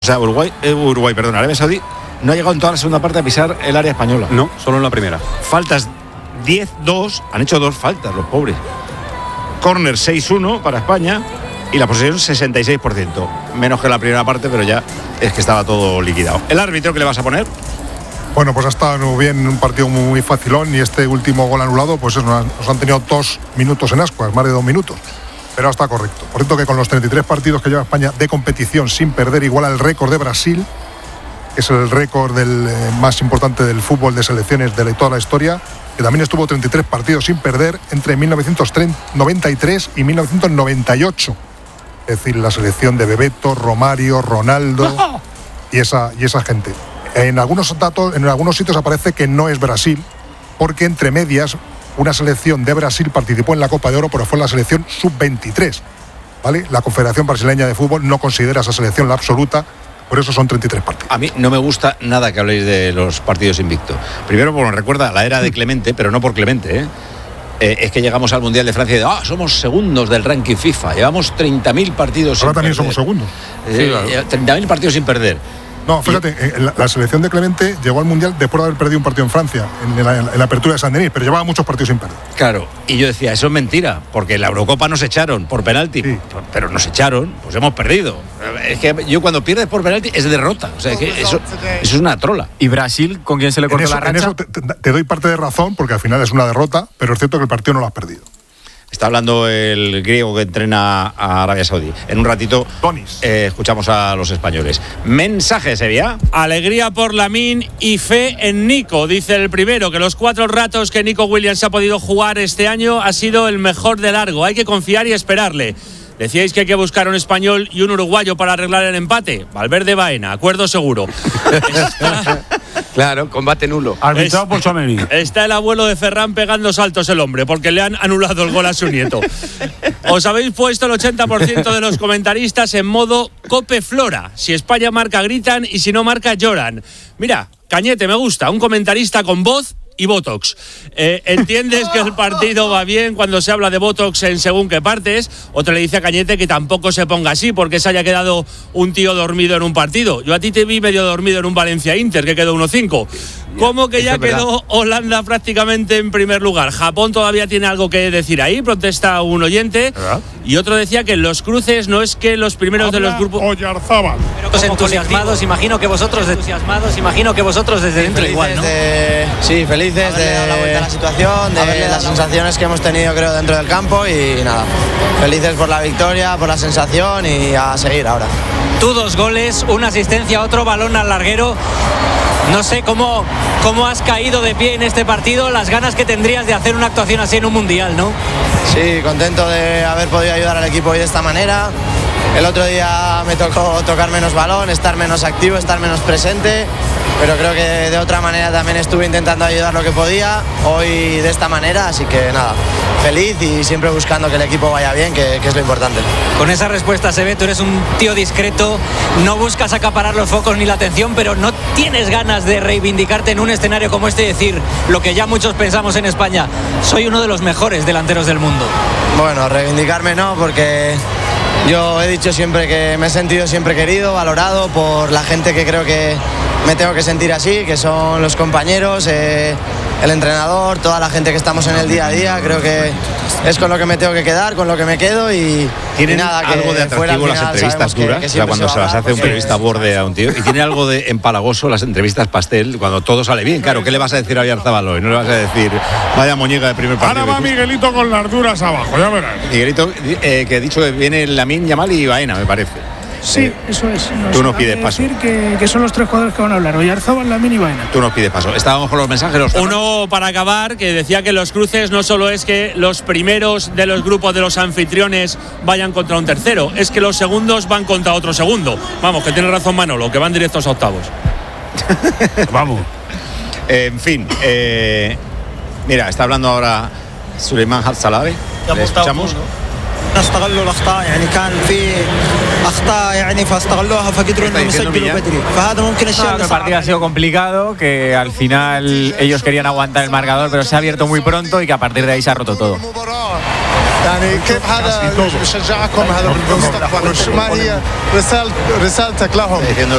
sea, Arabia Saudí no ha llegado en toda la segunda parte a pisar el área española. No, solo en la primera. Faltas 10-2, han hecho 2 faltas los pobres. Córner 6-1 para España y la posesión 66%. Menos que la primera parte, pero ya es que estaba todo liquidado. ¿El árbitro qué le vas a poner? Bueno, pues ha estado bien, un partido muy facilón, y este último gol anulado, pues nos han tenido 2 minutos en ascuas, más de 2 minutos. Pero está correcto. Por cierto, que con los 33 partidos que lleva España de competición sin perder, iguala el récord de Brasil, que es el récord más importante del fútbol de selecciones de toda la historia, que también estuvo 33 partidos sin perder entre 1993 y 1998. Es decir, la selección de Bebeto, Romario, Ronaldo y esa gente. En algunos sitios aparece que no es Brasil, porque entre medias una selección de Brasil participó en la Copa de Oro, pero fue la selección sub-23, ¿vale? La Confederación Brasileña de Fútbol no considera esa selección la absoluta, por eso son 33 partidos. A mí no me gusta nada que habléis de los partidos invictos. Primero, porque me recuerda a la era de Clemente, pero no por Clemente, es que llegamos al Mundial de Francia y somos segundos del ranking FIFA, llevamos 30.000 partidos Ahora sin también perder. somos segundos. 30.000 partidos sin perder. No, fíjate, la selección de Clemente llegó al Mundial después de haber perdido un partido en Francia, en la apertura de Saint-Denis, pero llevaba muchos partidos sin perder. Claro, y yo decía, eso es mentira, porque en la Eurocopa nos echaron por penalti, sí. Pero nos echaron, pues hemos perdido. Es que yo cuando pierdes por penalti es derrota, o sea, es que eso es una trola. ¿Y Brasil, con quién se le cortó la racha? En eso te doy parte de razón, porque al final es una derrota, pero es cierto que el partido no lo has perdido. Está hablando el griego que entrena a Arabia Saudí. En un ratito escuchamos a los españoles. Mensaje, Sevilla. Alegría por Lamine y fe en Nico. Dice el primero que los 4 ratos que Nico Williams ha podido jugar este año ha sido el mejor de largo. Hay que confiar y esperarle. Decíais que hay que buscar un español y un uruguayo para arreglar el empate. Valverde Baena, acuerdo seguro. Claro, combate nulo. Arbitrado por Tchouaméni. Está el abuelo de Ferran pegando saltos el hombre, porque le han anulado el gol a su nieto. Os habéis puesto el 80% de los comentaristas en modo Cope Flora. Si España marca, gritan, y si no marca, lloran. Mira, Cañete, me gusta, un comentarista con voz y Botox. ¿Entiendes que el partido va bien cuando se habla de Botox en según qué partes? Otro le dice a Cañete que tampoco se ponga así porque se haya quedado un tío dormido en un partido. Yo a ti te vi medio dormido en un Valencia-Inter que quedó 1-5. ¿Cómo que ya quedó Holanda prácticamente en primer lugar? Japón todavía tiene algo que decir ahí, protesta un oyente. Y otro decía que en los cruces no es que los primeros de los grupos... Oyarzábal. Entusiasmados, imagino que vosotros desde dentro igual, ¿no? Sí, felices de dar la vuelta a la situación, de las sensaciones que hemos tenido, creo, dentro del campo, y nada, felices por la victoria, por la sensación, y a seguir ahora. Tú 2 goles, una asistencia, otro balón al larguero. No sé cómo has caído de pie en este partido, las ganas que tendrías de hacer una actuación así en un mundial, ¿no? Sí, contento de haber podido ayudar al equipo hoy de esta manera. El otro día me tocó tocar menos balón, estar menos activo, estar menos presente, pero creo que de otra manera también estuve intentando ayudar lo que podía, hoy de esta manera, así que nada, feliz y siempre buscando que el equipo vaya bien, que es lo importante. Con esa respuesta se ve, tú eres un tío discreto, no buscas acaparar los focos ni la atención, pero no tienes ganas de reivindicarte en un escenario como este y decir lo que ya muchos pensamos en España, soy uno de los mejores delanteros del mundo. Bueno, reivindicarme no, porque yo he dicho siempre que me he sentido siempre querido, valorado por la gente que creo que me tengo que sentir así, que son los compañeros, el entrenador, toda la gente que estamos en el día a día. Creo que es con lo que me tengo que quedar, con lo que me quedo, y nada, que algo de atractivo las entrevistas duras, o sea, cuando se las hace un periodista borde a un tío, y tiene algo de empalagoso las entrevistas pastel cuando todo sale bien. Claro, ¿qué le vas a decir a Oyarzábal hoy? No le vas a decir vaya muñeca de primer partido. Ahora va Miguelito con las duras abajo, ya verás. Miguelito, que ha dicho que viene Lamine Yamal y Baena, me parece. Sí, eso es. Tú nos pides paso. Decir que son los 3 jugadores que van a hablar, Oyarzábal, Lamine y Baena. Tú nos pides paso. Estábamos con los mensajes. Uno para acabar, que decía que los cruces no solo es que los primeros de los grupos de los anfitriones vayan contra un tercero, es que los segundos van contra otro segundo. Vamos, que tiene razón Manolo, que van directos a octavos. Vamos. En fin, mira, está hablando ahora Suleiman Al-Salabi. ¿Le escuchamos? استغلوا الاخطاء يعني كان في اخطاء يعني فاستغلوها فقدروا انهم يسجلوا بدري فهذا ممكن الشيء el partido ha sido complicado, que al final ellos querían aguantar el marcador, pero se ha abierto muy pronto y que a partir de ahí se ha roto todo. يعني كيف هذا يشجعكم هذا بالمستقبل ما هي رسالتك لهم